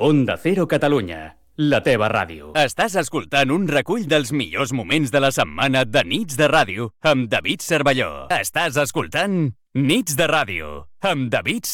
Onda Cero Catalunya, la teva ràdio. Estàs escoltant un recull dels millors moments de la setmana de Nits de Ràdio amb David Cervelló. Estàs escoltant Nits de Ràdio amb David